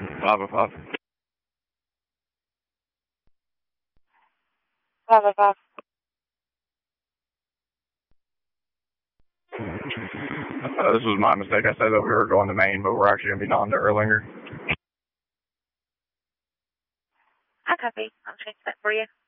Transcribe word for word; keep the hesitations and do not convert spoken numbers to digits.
five oh five. five oh five. Uh, this was my mistake. I said that we were going to Maine, but we're actually going to be on to Erlanger. I copy. I'll change that for you.